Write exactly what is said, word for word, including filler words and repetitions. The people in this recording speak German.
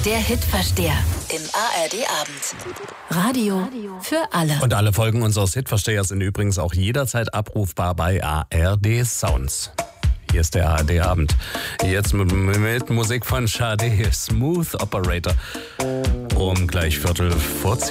Der Hitversteher im A R D-Abend. Radio für alle. Und alle Folgen unseres Hitverstehers sind übrigens auch jederzeit abrufbar bei A R D Sounds. Hier ist der A R D-Abend. Jetzt mit, mit Musik von Sade, Smooth Operator. Um gleich Viertel vor zehn.